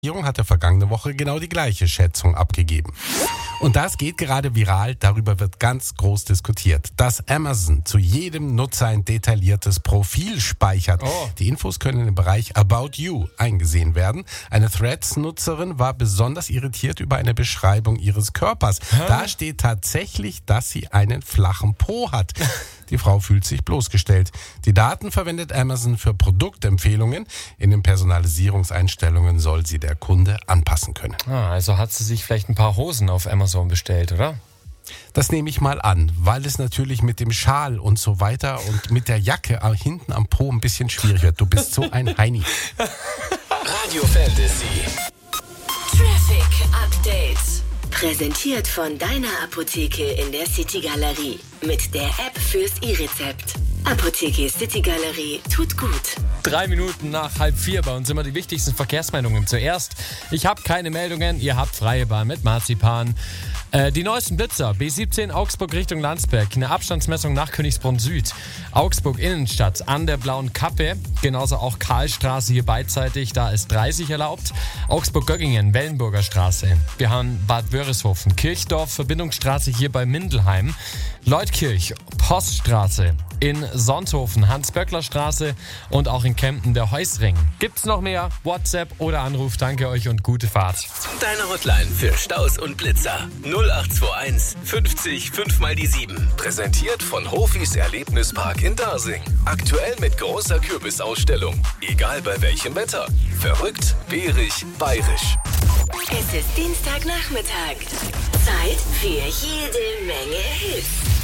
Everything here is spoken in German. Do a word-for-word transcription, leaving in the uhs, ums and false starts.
Die Regierung hatte vergangene Woche genau die gleiche Schätzung abgegeben. Und das geht gerade viral, darüber wird ganz groß diskutiert, dass Amazon zu jedem Nutzer ein detailliertes Profil speichert. Oh. Die Infos können im Bereich About You eingesehen werden. Eine Threads-Nutzerin war besonders irritiert über eine Beschreibung ihres Körpers. Hä? Da steht tatsächlich, dass sie einen flachen Po hat. Die Frau fühlt sich bloßgestellt. Die Daten verwendet Amazon für Produktempfehlungen. In den Personalisierungseinstellungen soll sie der Kunde anpassen können. Ah, also hat sie sich vielleicht ein paar Hosen auf Amazon bestellt, oder? Das nehme ich mal an, weil es natürlich mit dem Schal und so weiter und mit der Jacke hinten am Po ein bisschen schwierig wird. Du bist so ein Heini. Radio Fantasy. Traffic Update. Präsentiert von deiner Apotheke in der City Galerie. Mit der App fürs E-Rezept. Apotheke City Galerie tut gut. Drei Minuten nach halb vier, bei uns immer die wichtigsten Verkehrsmeldungen. Zuerst, ich habe keine Meldungen, ihr habt freie Bahn mit Marzipan. Äh, die neuesten Blitzer, B siebzehn Augsburg Richtung Landsberg, eine Abstandsmessung nach Königsbrunn Süd. Augsburg Innenstadt an der Blauen Kappe, genauso auch Karlstraße hier beidseitig, da ist dreißig erlaubt. Augsburg-Göggingen, Wellenburger Straße. Wir haben Bad Wörishofen, Kirchdorf, Verbindungsstraße hier bei Mindelheim. Leutkirch, Poststraße. In Sonthofen, Hans-Böckler-Straße und auch in Kempten der Heusring. Gibt's noch mehr? WhatsApp oder Anruf. Danke euch und gute Fahrt. Deine Hotline für Staus und Blitzer. null acht zwei eins fünfzig fünf mal die sieben. Präsentiert von Hofis Erlebnispark in Dasing. Aktuell mit großer Kürbisausstellung. Egal bei welchem Wetter. Verrückt, bärig, bayerisch. Es ist Dienstagnachmittag. Zeit für jede Menge Hits.